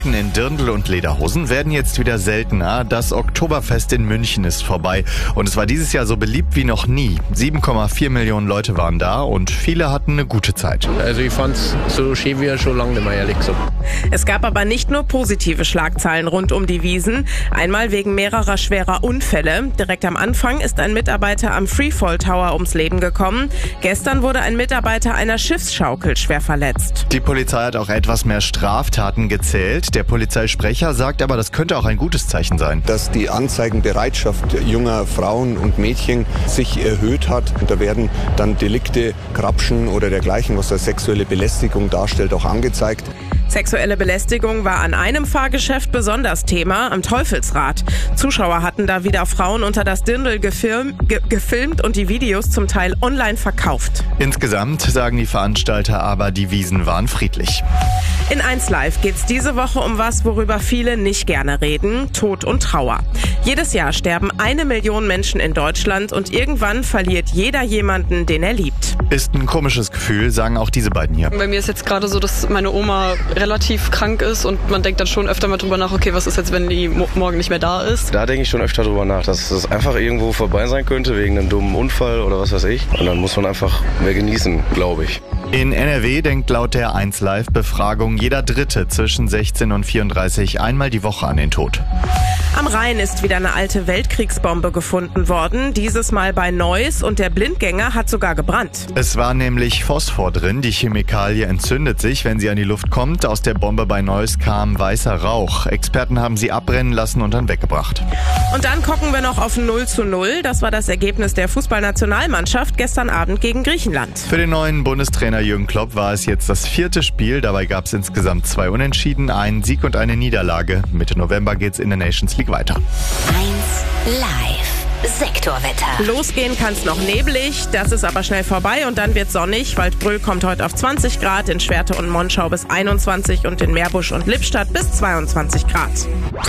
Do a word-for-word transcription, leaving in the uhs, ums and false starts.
In Dirndl und Lederhosen werden jetzt wieder seltener. Das Oktoberfest in München ist vorbei und es war dieses Jahr so beliebt wie noch nie. sieben Komma vier Millionen Leute waren da und viele hatten eine gute Zeit. Also ich fand's so schön wie schon lange nicht mehr, ehrlich gesagt. Es gab aber nicht nur positive Schlagzeilen rund um die Wiesn. Einmal wegen mehrerer schwerer Unfälle. Direkt am Anfang ist ein Mitarbeiter am Freefall Tower ums Leben gekommen. Gestern wurde ein Mitarbeiter einer Schiffsschaukel schwer verletzt. Die Polizei hat auch etwas mehr Straftaten gezählt. Der Polizeisprecher sagt aber, das könnte auch ein gutes Zeichen sein. Dass die Anzeigenbereitschaft junger Frauen und Mädchen sich erhöht hat. Und da werden dann Delikte, Grapschen oder dergleichen, was als sexuelle Belästigung darstellt, auch angezeigt. Sexuelle Belästigung war an einem Fahrgeschäft besonders Thema, am Teufelsrad. Zuschauer hatten da wieder Frauen unter das Dirndl gefilm, ge, gefilmt und die Videos zum Teil online verkauft. Insgesamt sagen die Veranstalter aber, die Wiesn waren friedlich. In eins Live geht's diese Woche um was, worüber viele nicht gerne reden: Tod und Trauer. Jedes Jahr sterben eine Million Menschen in Deutschland und irgendwann verliert jeder jemanden, den er liebt. Ist ein komisches Gefühl, sagen auch diese beiden hier. Bei mir ist jetzt gerade so, dass meine Oma relativ krank ist und man denkt dann schon öfter mal drüber nach, okay, was ist jetzt, wenn die mo- morgen nicht mehr da ist? Da denke ich schon öfter drüber nach, dass es einfach irgendwo vorbei sein könnte, wegen einem dummen Unfall oder was weiß ich. Und dann muss man einfach mehr genießen, glaube ich. In N R W denkt laut der eins Live-Befragung jeder Dritte zwischen sechzehn und vierunddreißig einmal die Woche an den Tod. Am Rhein ist wieder eine alte Weltkriegsbombe gefunden worden, dieses Mal bei Neuss, und der Blindgänger hat sogar gebrannt. Es war nämlich Phosphor drin, die Chemikalie entzündet sich, wenn sie an die Luft kommt. Aus der Bombe bei Neuss kam weißer Rauch. Experten haben sie abbrennen lassen und dann weggebracht. Und dann gucken wir noch auf null zu null. Das war das Ergebnis der Fußballnationalmannschaft gestern Abend gegen Griechenland. Für den neuen Bundestrainer Jürgen Klopp war es jetzt das vierte Spiel. Dabei gab es insgesamt zwei Unentschieden, einen Sieg und eine Niederlage. Mitte November geht's in der Nations League weiter. eins Live Sektorwetter. Losgehen kann es noch neblig, das ist aber schnell vorbei und dann wird sonnig. Waldbröl kommt heute auf zwanzig Grad, in Schwerte und Monschau bis einundzwanzig und in Meerbusch und Lippstadt bis zweiundzwanzig Grad.